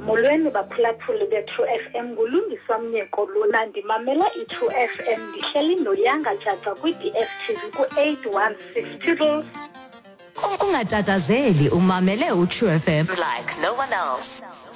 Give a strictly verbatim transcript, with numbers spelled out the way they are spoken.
Molweni baphulaphuli be-True F M, ngulungiswa Mnyeko lona, ndimamela i-True F M ndihleli noYanga Jaja kwi-D S T V ku-eight one six Tirol. Ungatatazeli, umamele u-True F M like no one else.